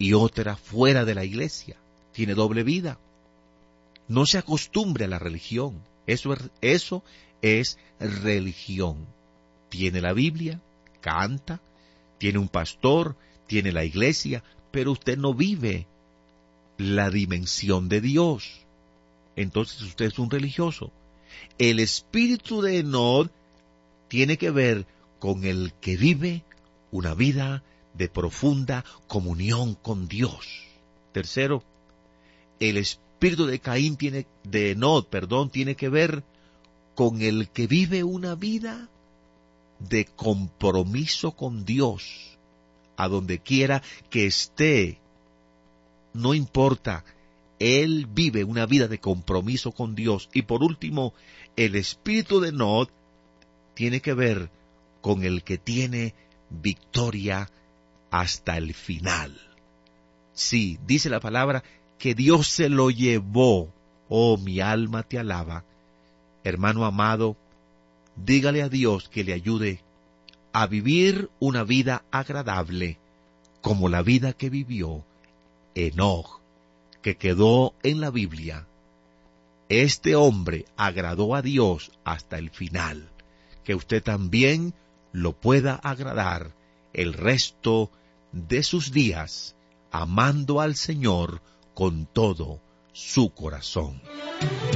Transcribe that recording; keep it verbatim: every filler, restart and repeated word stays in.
y otra fuera de la iglesia. Tiene doble vida. No se acostumbre a la religión. Eso es, eso es religión. Tiene la Biblia, canta, tiene un pastor, tiene la iglesia, pero usted no vive la dimensión de Dios. Entonces usted es un religioso. El espíritu de Enoc tiene que ver con el que vive una vida de profunda comunión con Dios. Tercero, el espíritu de Caín tiene, de Enoc, perdón, tiene que ver con el que vive una vida de compromiso con Dios, a donde quiera que esté. No importa, él vive una vida de compromiso con Dios. Y por último, el espíritu de Enoc tiene que ver con el que tiene victoria hasta el final. Sí, dice la palabra que Dios se lo llevó. Oh, mi alma te alaba. Hermano amado, dígale a Dios que le ayude a vivir una vida agradable, como la vida que vivió Enoc, que quedó en la Biblia. Este hombre agradó a Dios hasta el final. Que usted también lo pueda agradar el resto de sus días, amando al Señor con todo su corazón.